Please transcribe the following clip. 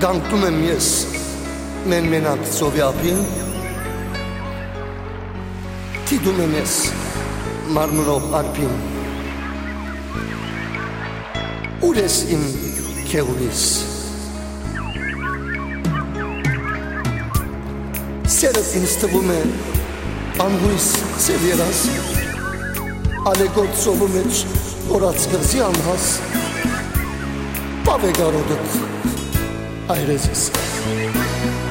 Գանկտում եմ ես մենակ ծովի ափին, թիդում եմ ես մարմրով արփին, ուր ես իմ քեղուրիս, սերդ ինձ թվում է անհույս ծև երաս, ալեգոտ ծովու մեջ որած կղզի անհաս, պավ է գարոդըտ այրեզես